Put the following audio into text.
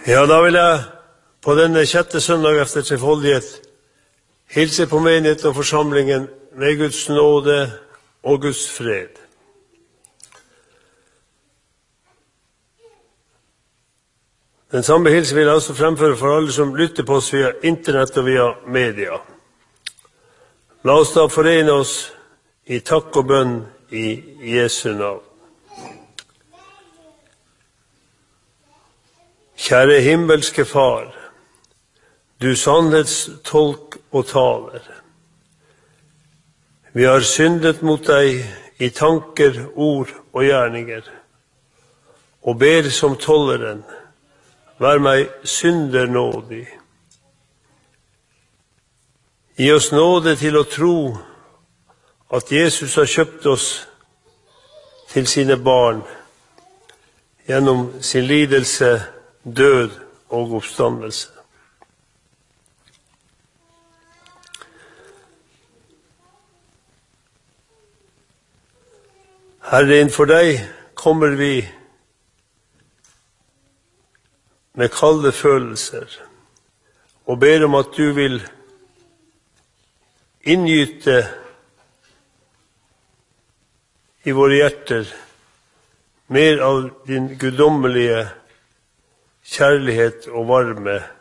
Ja, da vil jeg på denne sjette søndag efter trefoldighet hilse på menigheten og forsamlingen med Guds nåde og Guds fred. Den samme hilsen vil jeg også fremføre for alle som lytter på oss via internett og via media. La oss da forene oss i takk og bønn i Jesu navn. Kjære himmelske Far, du sannhetstolk og taler. Vi har syndet mot deg i tanker, ord og gjerninger, og ber som tolleren, vær meg synder nådig. Gi oss nåde til å tro at Jesus har kjøpt oss til sine barn gjennom sin lidelse, død og oppstandelse. Herre, innfor deg kommer vi med kalde følelser og ber om at du vil inngyte i våre hjerter mer av din guddommelige kjærlighet og varme